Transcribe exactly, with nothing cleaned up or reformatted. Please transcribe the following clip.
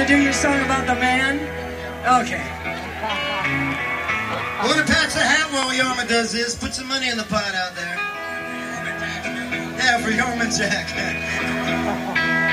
to do your song about the man? Okay. We're gonna patch the hat while Yarma does this. Put some money in the pot out there. Yeah, for Yarma Jack.